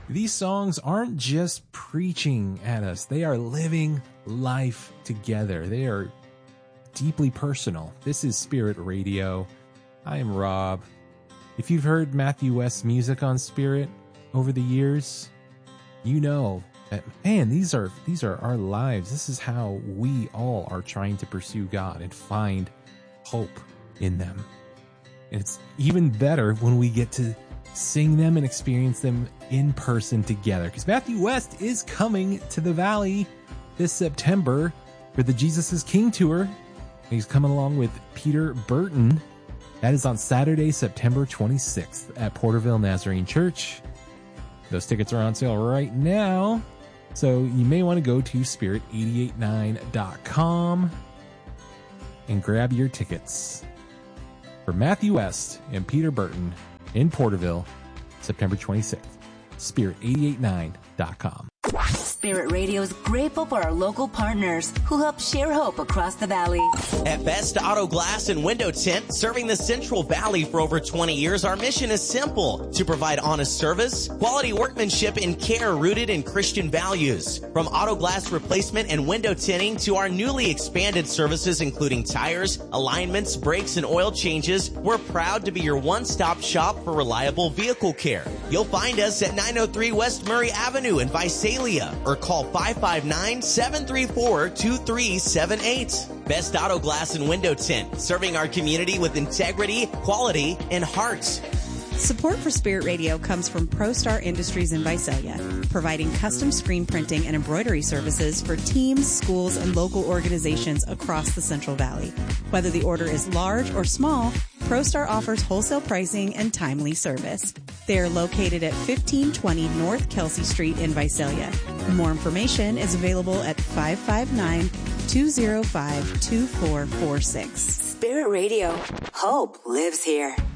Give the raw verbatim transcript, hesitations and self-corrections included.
These songs aren't just preaching at us. They are living life together. They are deeply personal. This is Spirit Radio. I am Rob. If you've heard Matthew West's music on Spirit over the years, you know that, man, these are these are our lives. This is how we all are trying to pursue God and find hope in them. And it's even better when we get to sing them and experience them in person together, because Matthew West is coming to the Valley this September for the Jesus is King tour. He's coming along with Peter Burton. That is on Saturday, September twenty-sixth at Porterville Nazarene Church. Those tickets are on sale right now, so you may want to go to spirit eight eight nine dot com and grab your tickets for Matthew West and Peter Burton in Porterville, September twenty-sixth. spirit eight eight nine dot com. Spirit Radio is grateful for our local partners who help share hope across the valley. At Best Auto Glass and Window Tint, serving the Central Valley for over twenty years, our mission is simple: to provide honest service, quality workmanship, and care rooted in Christian values. From auto glass replacement and window tinting to our newly expanded services including tires, alignments, brakes, and oil changes, we're proud to be your one-stop shop for reliable vehicle care. You'll find us at nine oh three West Murray Avenue in Visalia, or call five five nine, seven three four, two three seven eight. Best Auto Glass and Window Tint, serving our community with integrity, quality, and heart. Support for Spirit Radio comes from ProStar Industries in Visalia, providing custom screen printing and embroidery services for teams, schools, and local organizations across the Central Valley. Whether the order is large or small, ProStar offers wholesale pricing and timely service. They are located at fifteen twenty North Kelsey Street in Visalia. More information is available at five five nine, two oh five, two four four six. Spirit Radio. Hope lives here.